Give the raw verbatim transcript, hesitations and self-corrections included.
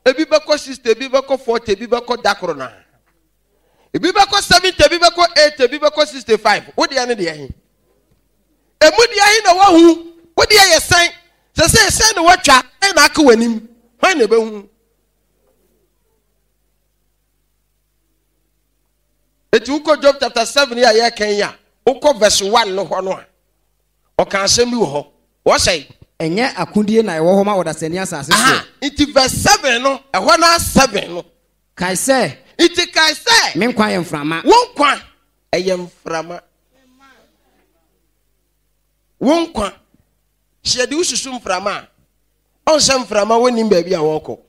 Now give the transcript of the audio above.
Ebi beko sixty, ebi beko forty, ebi beko dakrona. Ebi beko seventy, ebi beko eighty, ebi beko sixty-five. What the end here? Emu dia hi na wa hu. What dia ye sign? Se se se na wa twa na aka wanim. Hwan na be hu? Eti uko Job chapter seven ya ye kan ya. Uko verse one no ho no a. O kan asem bi wo ho. Wo say enye akundie na ewo ho ma wodasani asase so. Iti verse seven no, eho na seven no. Kai say Iti kai say me nkwa ye mframa. Won kwa eye mframa. Won kwa hye de ususu mframa. On se mframa woni baabi a woko.